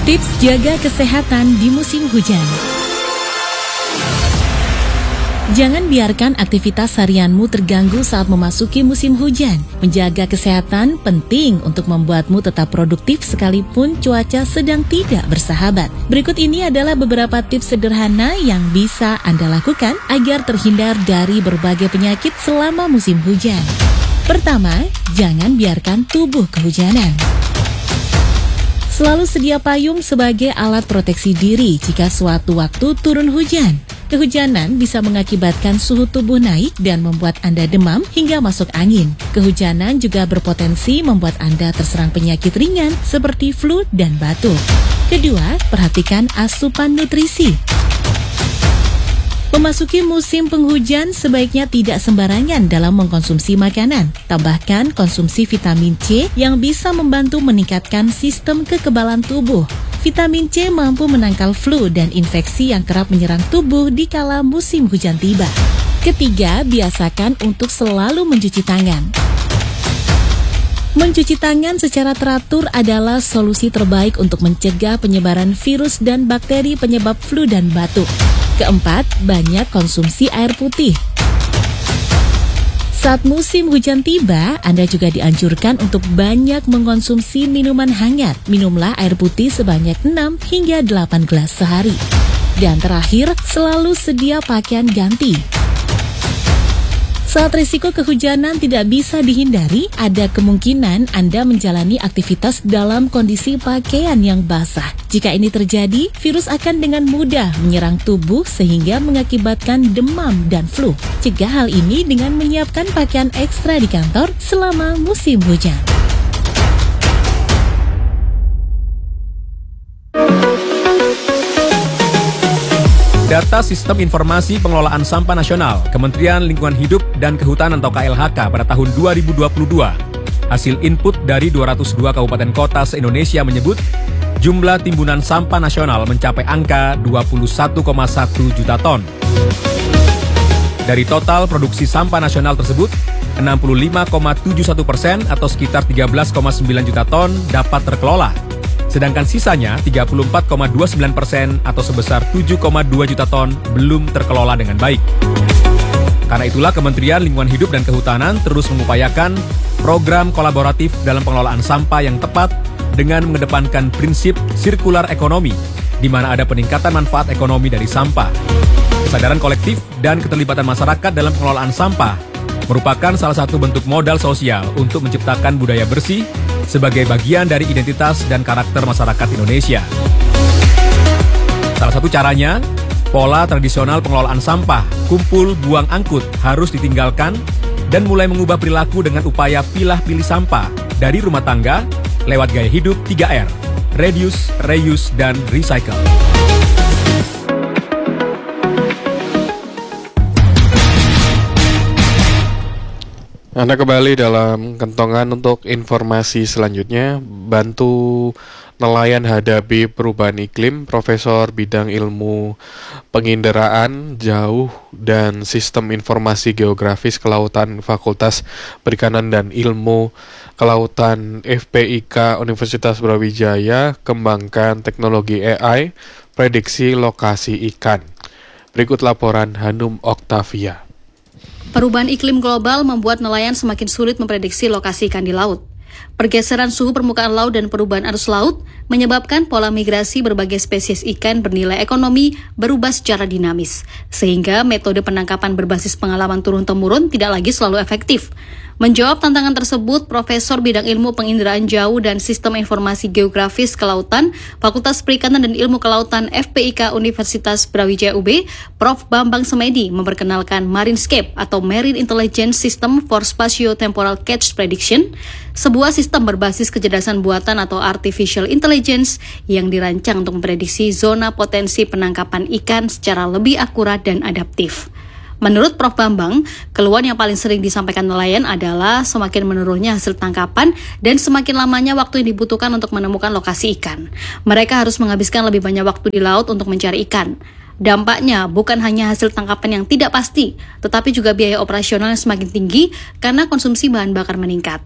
Tips jaga kesehatan di musim hujan. Jangan biarkan aktivitas harianmu terganggu saat memasuki musim hujan. Menjaga kesehatan penting untuk membuatmu tetap produktif sekalipun cuaca sedang tidak bersahabat. Berikut ini adalah beberapa tips sederhana yang bisa Anda lakukan agar terhindar dari berbagai penyakit selama musim hujan. Pertama, jangan biarkan tubuh kehujanan. Selalu sedia payung sebagai alat proteksi diri jika suatu waktu turun hujan. Kehujanan bisa mengakibatkan suhu tubuh naik dan membuat Anda demam hingga masuk angin. Kehujanan juga berpotensi membuat Anda terserang penyakit ringan seperti flu dan batuk. Kedua, perhatikan asupan nutrisi. Memasuki musim penghujan, sebaiknya tidak sembarangan dalam mengkonsumsi makanan. Tambahkan konsumsi vitamin C yang bisa membantu meningkatkan sistem kekebalan tubuh. Vitamin C mampu menangkal flu dan infeksi yang kerap menyerang tubuh di kala musim hujan tiba. Ketiga, biasakan untuk selalu mencuci tangan. Mencuci tangan secara teratur adalah solusi terbaik untuk mencegah penyebaran virus dan bakteri penyebab flu dan batuk. Keempat, banyak konsumsi air putih. Saat musim hujan tiba, Anda juga dianjurkan untuk banyak mengkonsumsi minuman hangat. Minumlah air putih sebanyak 6 hingga 8 gelas sehari. Dan terakhir, selalu sedia pakaian ganti. Saat risiko kehujanan tidak bisa dihindari, ada kemungkinan Anda menjalani aktivitas dalam kondisi pakaian yang basah. Jika ini terjadi, virus akan dengan mudah menyerang tubuh sehingga mengakibatkan demam dan flu. Cegah hal ini dengan menyiapkan pakaian ekstra di kantor selama musim hujan. Data Sistem Informasi Pengelolaan Sampah Nasional, Kementerian Lingkungan Hidup dan Kehutanan atau KLHK pada tahun 2022. Hasil input dari 202 kabupaten kota se-Indonesia menyebut jumlah timbunan sampah nasional mencapai angka 21,1 juta ton. Dari total produksi sampah nasional tersebut, 65,71% atau sekitar 13,9 juta ton dapat terkelola. Sedangkan sisanya 34,29% atau sebesar 7,2 juta ton belum terkelola dengan baik. Karena itulah Kementerian Lingkungan Hidup dan Kehutanan terus mengupayakan program kolaboratif dalam pengelolaan sampah yang tepat dengan mengedepankan prinsip sirkular ekonomi, di mana ada peningkatan manfaat ekonomi dari sampah. Kesadaran kolektif dan keterlibatan masyarakat dalam pengelolaan sampah merupakan salah satu bentuk modal sosial untuk menciptakan budaya bersih sebagai bagian dari identitas dan karakter masyarakat Indonesia. Salah satu caranya, pola tradisional pengelolaan sampah, kumpul, buang, angkut harus ditinggalkan dan mulai mengubah perilaku dengan upaya pilah-pilih sampah dari rumah tangga lewat gaya hidup 3R, reduce, reuse, dan recycle. Anda kembali dalam kentongan untuk informasi selanjutnya. Bantu nelayan hadapi perubahan iklim, Profesor Bidang Ilmu Penginderaan Jauh dan Sistem Informasi Geografis Kelautan Fakultas Perikanan dan Ilmu Kelautan FPIK Universitas Brawijaya kembangkan teknologi AI prediksi lokasi ikan. Berikut laporan Hanum Oktavia. Perubahan iklim global membuat nelayan semakin sulit memprediksi lokasi ikan di laut. Pergeseran suhu permukaan laut dan perubahan arus laut menyebabkan pola migrasi berbagai spesies ikan bernilai ekonomi berubah secara dinamis, sehingga metode penangkapan berbasis pengalaman turun-temurun tidak lagi selalu efektif. Menjawab tantangan tersebut, Profesor Bidang Ilmu Penginderaan Jauh dan Sistem Informasi Geografis Kelautan, Fakultas Perikanan dan Ilmu Kelautan FPIK Universitas Brawijaya UB, Prof. Bambang Semedi memperkenalkan Marinescape atau Marine Intelligence System for Spatio-Temporal Catch Prediction, sebuah sistem berbasis kecerdasan buatan atau artificial intelligence yang dirancang untuk memprediksi zona potensi penangkapan ikan secara lebih akurat dan adaptif. Menurut Prof. Bambang, keluhan yang paling sering disampaikan nelayan adalah semakin menurunnya hasil tangkapan dan semakin lamanya waktu yang dibutuhkan untuk menemukan lokasi ikan. Mereka harus menghabiskan lebih banyak waktu di laut untuk mencari ikan. Dampaknya bukan hanya hasil tangkapan yang tidak pasti, tetapi juga biaya operasional yang semakin tinggi karena konsumsi bahan bakar meningkat.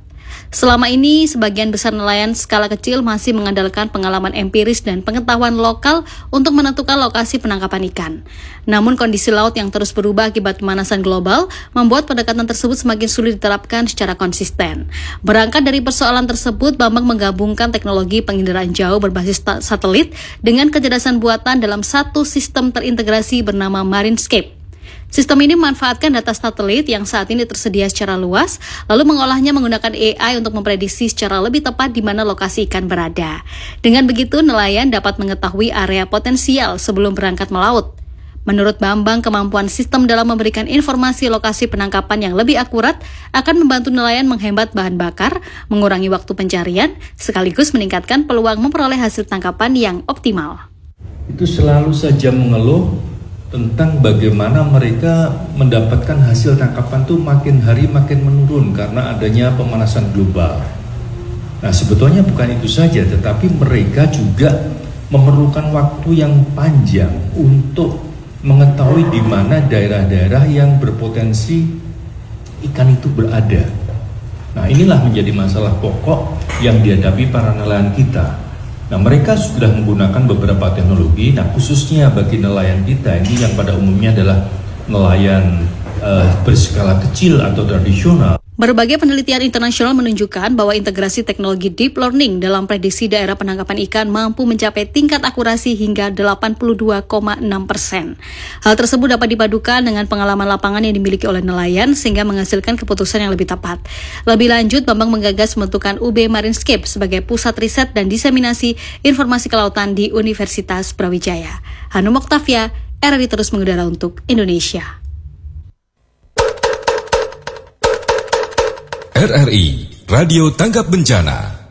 Selama ini, sebagian besar nelayan skala kecil masih mengandalkan pengalaman empiris dan pengetahuan lokal untuk menentukan lokasi penangkapan ikan. Namun kondisi laut yang terus berubah akibat pemanasan global membuat pendekatan tersebut semakin sulit diterapkan secara konsisten. Berangkat dari persoalan tersebut, Bambang menggabungkan teknologi penginderaan jauh berbasis satelit dengan kecerdasan buatan dalam satu sistem terintegrasi bernama Marinescape. Sistem ini memanfaatkan data satelit yang saat ini tersedia secara luas, lalu mengolahnya menggunakan AI untuk memprediksi secara lebih tepat di mana lokasi ikan berada. Dengan begitu, nelayan dapat mengetahui area potensial sebelum berangkat melaut. Menurut Bambang, kemampuan sistem dalam memberikan informasi lokasi penangkapan yang lebih akurat akan membantu nelayan menghemat bahan bakar, mengurangi waktu pencarian, sekaligus meningkatkan peluang memperoleh hasil tangkapan yang optimal. Itu selalu saja mengeluh tentang bagaimana mereka mendapatkan hasil tangkapan itu makin hari makin menurun karena adanya pemanasan global. Nah, sebetulnya bukan itu saja, tetapi mereka juga memerlukan waktu yang panjang untuk mengetahui di mana daerah-daerah yang berpotensi ikan itu berada. Nah, inilah menjadi masalah pokok yang dihadapi para nelayan kita. Nah, mereka sudah menggunakan beberapa teknologi, nah khususnya bagi nelayan kita ini yang pada umumnya adalah nelayan berskala kecil atau tradisional. Berbagai penelitian internasional menunjukkan bahwa integrasi teknologi deep learning dalam prediksi daerah penangkapan ikan mampu mencapai tingkat akurasi hingga 82,6%. Hal tersebut dapat dipadukan dengan pengalaman lapangan yang dimiliki oleh nelayan sehingga menghasilkan keputusan yang lebih tepat. Lebih lanjut, Bambang menggagas membentukan UB Marinescape sebagai pusat riset dan diseminasi informasi kelautan di Universitas Brawijaya. Hanum Oktavia, RRI terus mengudara untuk Indonesia. RRI Radio Tanggap Bencana.